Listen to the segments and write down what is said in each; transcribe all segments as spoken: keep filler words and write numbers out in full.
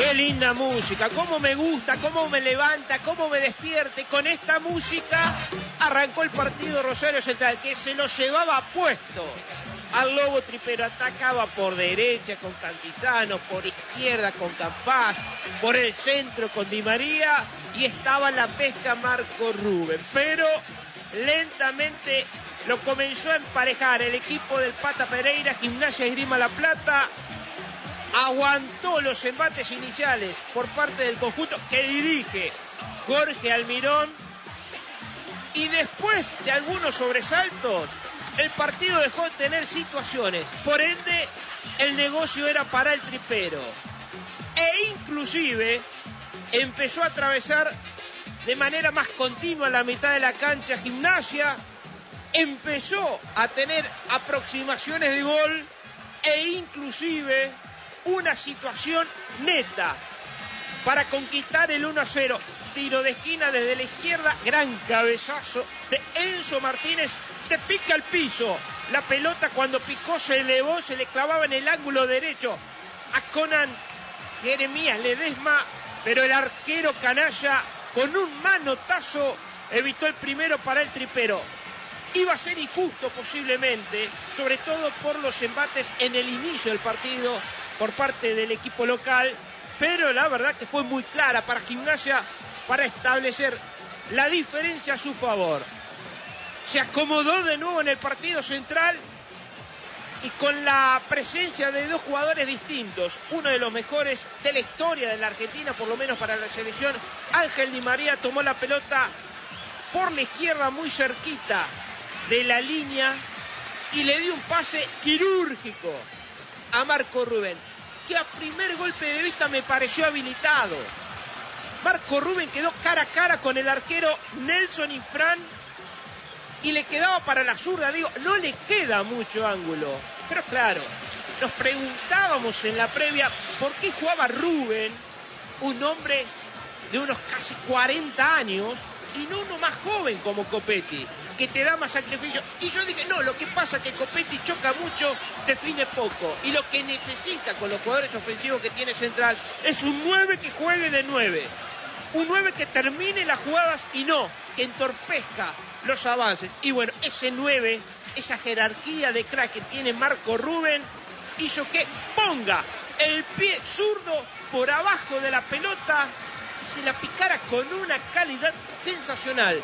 Qué linda música, cómo me gusta, cómo me levanta, cómo me despierte. Con esta música arrancó el partido Rosario Central, que se lo llevaba puesto al Lobo Tripero. Atacaba por derecha con Cantizano, por izquierda con Campás, por el centro con Di María, y estaba la pesca Marco Rubén. Pero lentamente lo comenzó a emparejar el equipo del Pata Pereira. Gimnasia Esgrima La Plata aguantó los embates iniciales por parte del conjunto que dirige Jorge Almirón, y después de algunos sobresaltos el partido dejó de tener situaciones. Por ende, el negocio era para el Tripero, e inclusive empezó a atravesar de manera más continua la mitad de la cancha Gimnasia. Empezó a tener aproximaciones de gol e inclusive una situación neta para conquistar el uno a cero. Tiro de esquina desde la izquierda, gran cabezazo de Enzo Martínez, te pica el piso. La pelota, cuando picó, se elevó, se le clavaba en el ángulo derecho a Conan Jeremías Ledesma, pero el arquero canalla con un manotazo evitó el primero para el Tripero. Iba a ser injusto posiblemente, sobre todo por los embates en el inicio del partido por parte del equipo local, pero la verdad que fue muy clara para Gimnasia para establecer la diferencia a su favor. Se acomodó de nuevo en el partido central, y con la presencia de dos jugadores distintos, uno de los mejores de la historia de la Argentina, por lo menos para la selección, Ángel Di María, tomó la pelota por la izquierda muy cerquita de la línea y le dio un pase quirúrgico a Marco Rubén, que a primer golpe de vista me pareció habilitado. Marco Rubén quedó cara a cara con el arquero Nelson Infran y le quedaba para la zurda. Digo, no le queda mucho ángulo, pero claro, nos preguntábamos en la previa por qué jugaba Rubén, un hombre de unos casi cuarenta años, y no uno más joven como Copetti, que te da más sacrificio. Y yo dije, no, lo que pasa es que Copetti choca mucho, define poco, y lo que necesita con los jugadores ofensivos que tiene Central es un nueve que juegue de nueve, un nueve que termine las jugadas y no que entorpezca los avances. Y bueno, ese nueve, esa jerarquía de crack que tiene Marco Rubén, hizo que ponga el pie zurdo por abajo de la pelota y se la picara con una calidad sensacional.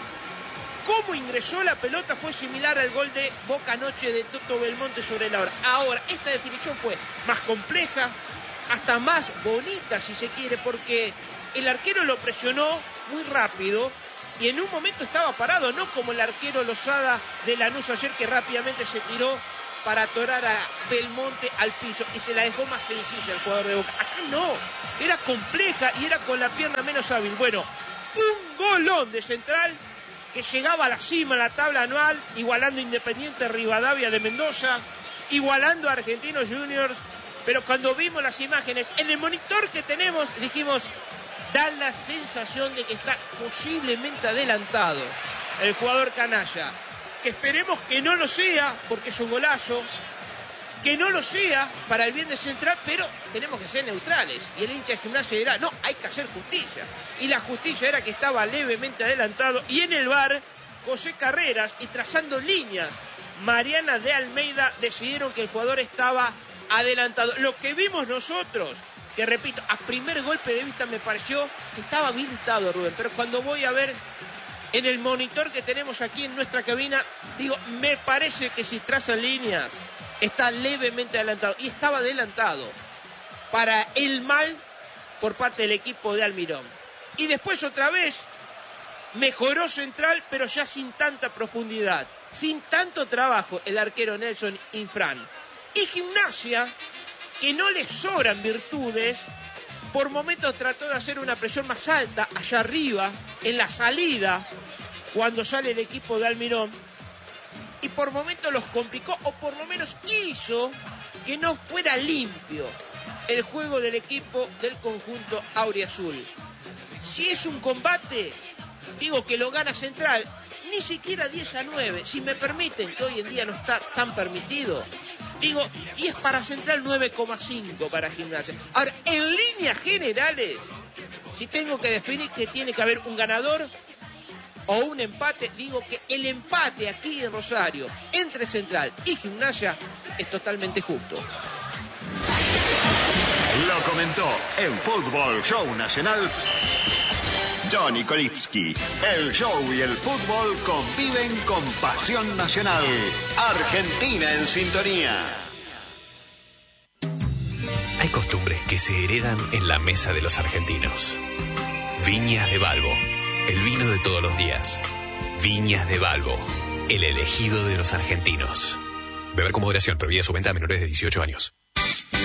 Cómo ingresó la pelota fue similar al gol de Boca anoche de Toto Belmonte sobre la hora. Ahora, esta definición fue más compleja, hasta más bonita si se quiere, porque el arquero lo presionó muy rápido y en un momento estaba parado, no como el arquero Lozada de Lanús ayer, que rápidamente se tiró para atorar a Belmonte al piso y se la dejó más sencilla el jugador de Boca. Acá no, era compleja y era con la pierna menos hábil. Bueno, un golón de Central que llegaba a la cima de la tabla anual, igualando Independiente Rivadavia de Mendoza, igualando a Argentinos Juniors. Pero cuando vimos las imágenes en el monitor que tenemos, dijimos, da la sensación de que está posiblemente adelantado el jugador canalla. Que esperemos que no lo sea, porque es un golazo, que no lo sea para el bien de Central, pero tenemos que ser neutrales. Y el hincha de Gimnasia dirá, no, hay que hacer justicia. Y la justicia era que estaba levemente adelantado, y en el V A R, José Carreras, y trazando líneas, Mariana de Almeida, decidieron que el jugador estaba adelantado. Lo que vimos nosotros, que repito, a primer golpe de vista me pareció que estaba habilitado Rubén, pero cuando voy a ver en el monitor que tenemos aquí en nuestra cabina, digo, me parece que si trazan líneas está levemente adelantado, y estaba adelantado para el mal por parte del equipo de Almirón. Y después otra vez mejoró Central, pero ya sin tanta profundidad, sin tanto trabajo el arquero Nelson Infran. Y Gimnasia, que no le sobran virtudes, por momentos trató de hacer una presión más alta allá arriba, en la salida, cuando sale el equipo de Almirón, y por momentos los complicó, o por lo menos hizo que no fuera limpio el juego del equipo del conjunto auriazul. Si es un combate, digo que lo gana Central, ni siquiera diez a nueve, si me permiten, que hoy en día no está tan permitido. Digo, y es para Central nueve coma cinco para Gimnasia. Ahora, en líneas generales, si tengo que definir que tiene que haber un ganador o un empate, digo que el empate aquí en Rosario entre Central y Gimnasia es totalmente justo. Lo comentó en Fútbol Show Nacional Johnny Kolipski. El show y el fútbol conviven con pasión nacional. Argentina en sintonía. Hay costumbres que se heredan en la mesa de los argentinos. Viñas de Balbo, el vino de todos los días. Viñas de Balbo, el elegido de los argentinos. Beber con moderación, prohibida su venta a menores de dieciocho años.